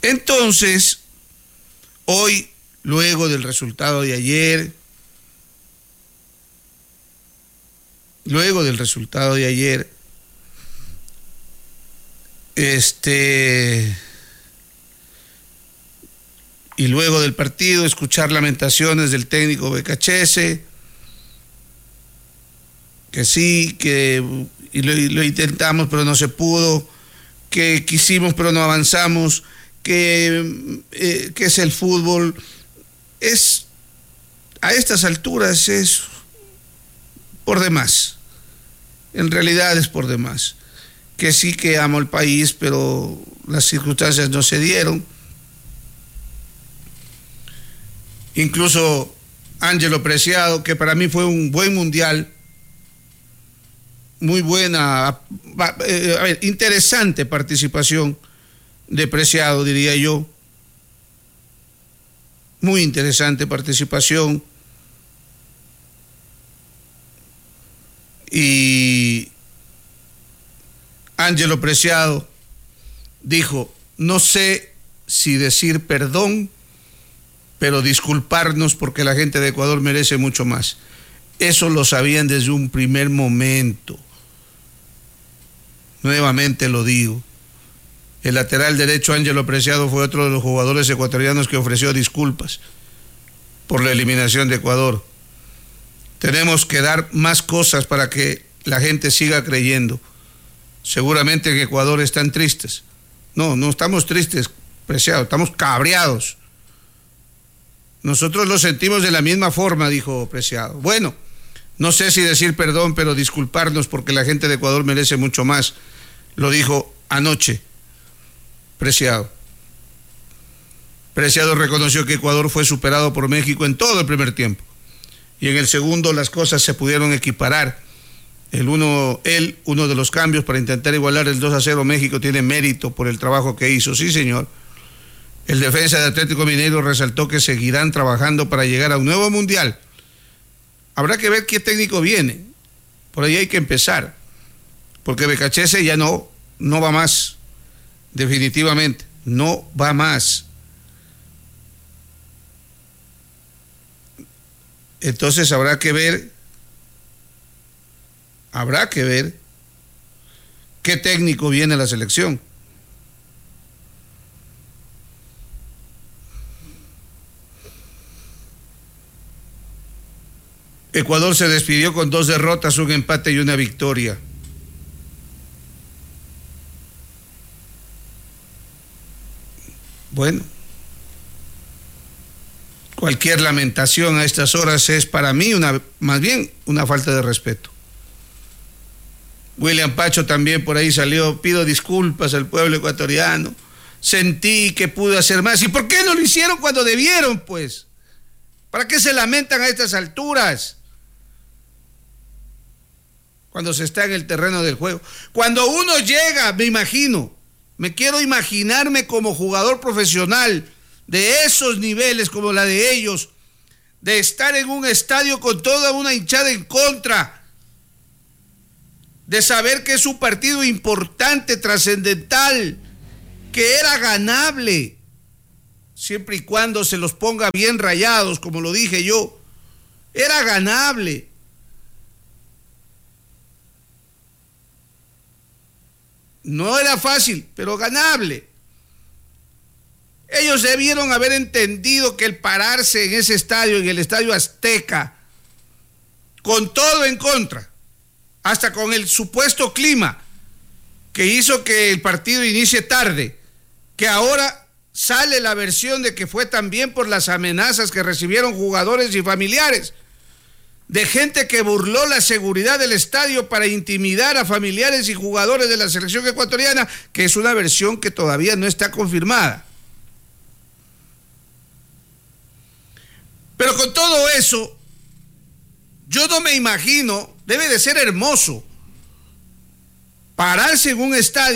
Entonces, hoy, luego del resultado de ayer, y luego del partido, escuchar lamentaciones del técnico Becachese, que sí, lo intentamos pero no se pudo, que quisimos pero no avanzamos, que es el fútbol, a estas alturas es por demás, en realidad es por demás, que sí que amo el país, pero las circunstancias no se dieron. Incluso Ángelo Preciado, que para mí fue un buen mundial, muy buena, interesante participación de Preciado, diría yo. Muy interesante participación. Y Ángelo Preciado dijo, no sé si decir perdón, pero disculparnos porque la gente de Ecuador merece mucho más. Eso lo sabían desde un primer momento. Nuevamente lo digo. El lateral derecho Ángelo Preciado fue otro de los jugadores ecuatorianos que ofreció disculpas por la eliminación de Ecuador. Tenemos que dar más cosas para que la gente siga creyendo. Seguramente en Ecuador están tristes. No estamos tristes, Preciado, estamos cabreados. Nosotros lo sentimos de la misma forma, dijo Preciado. Bueno, no sé si decir perdón, pero disculparnos porque la gente de Ecuador merece mucho más. Lo dijo anoche Preciado. Preciado reconoció que Ecuador fue superado por México en todo el primer tiempo. Y en el segundo las cosas se pudieron equiparar. Uno de los cambios para intentar igualar el 2-0, México tiene mérito por el trabajo que hizo. Sí, señor. El defensa de Atlético Mineiro resaltó que seguirán trabajando para llegar a un nuevo mundial. Habrá que ver qué técnico viene. Por ahí hay que empezar. Porque Becachese ya no va más. Definitivamente, no va más. Entonces habrá que ver qué técnico viene a la selección. Ecuador se despidió con 2 derrotas, un empate y una victoria. Bueno, cualquier lamentación a estas horas es para mí más bien una falta de respeto. William Pacho también por ahí salió, pido disculpas al pueblo ecuatoriano, sentí que pude hacer más. ¿Y por qué no lo hicieron cuando debieron, pues? ¿Para qué se lamentan a estas alturas? Cuando se está en el terreno del juego. Cuando uno llega, me quiero imaginarme como jugador profesional de esos niveles como la de ellos, de estar en un estadio con toda una hinchada en contra, de saber que es un partido importante, trascendental, que era ganable, siempre y cuando se los ponga bien rayados, como lo dije yo, era ganable. No era fácil, pero ganable. Ellos debieron haber entendido que el pararse en ese estadio, en el Estadio Azteca, con todo en contra, hasta con el supuesto clima que hizo que el partido inicie tarde, que ahora sale la versión de que fue también por las amenazas que recibieron jugadores y familiares, de gente que burló la seguridad del estadio para intimidar a familiares y jugadores de la selección ecuatoriana, que es una versión que todavía no está confirmada. Pero con todo eso, yo no me imagino, debe de ser hermoso pararse en un estadio